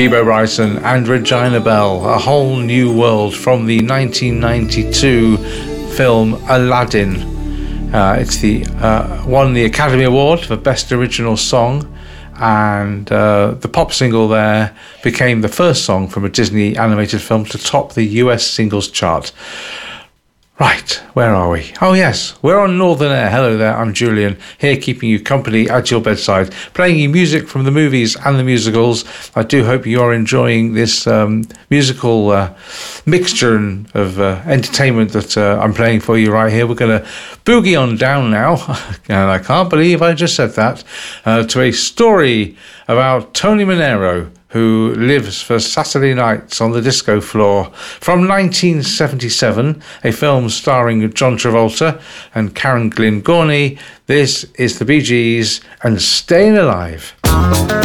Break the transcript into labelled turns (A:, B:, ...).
A: Bebo Bryson and Regina Bell, A Whole New World from the 1992 film Aladdin. It's won the Academy Award for Best Original Song, and the pop single there became the first song from a Disney animated film to top the US singles chart. Right, where are we? Oh yes, we're on Northern Air. Hello there, I'm Julian, here keeping you company at your bedside, playing you music from the movies and the musicals. I do hope you are enjoying this musical mixture of entertainment that I'm playing for you right here. We're going to boogie on down now, and I can't believe I just said that, to a story about Tony Manero, who lives for Saturday nights on the disco floor. From 1977, a film starring John Travolta and Karen Glynn Gorney, this is the Bee Gees and Staying Alive.